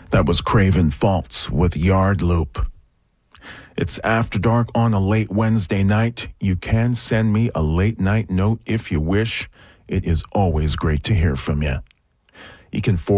That was Craven Faults with Yard Loop. It's After Dark on a late Wednesday night. You can send me a late night note if you wish. It is always great to hear from you. You can forward